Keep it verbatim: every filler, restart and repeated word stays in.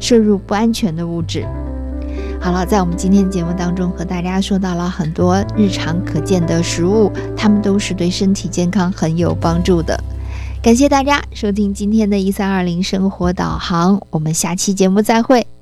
摄入不安全的物质。好了，在我们今天节目当中和大家说到了很多日常可见的食物，它们都是对身体健康很有帮助的。感谢大家收听今天的一三二零生活导航，我们下期节目再会。